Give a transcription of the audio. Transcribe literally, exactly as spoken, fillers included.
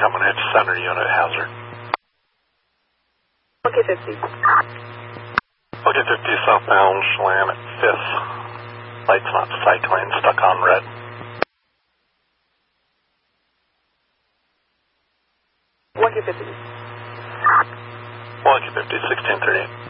coming at center unit hazard. one K fifty. one K fifty southbound, Chelan at fifth. Lights not cycling, stuck on red. one K fifty. one K fifty, sixteen thirty-eight.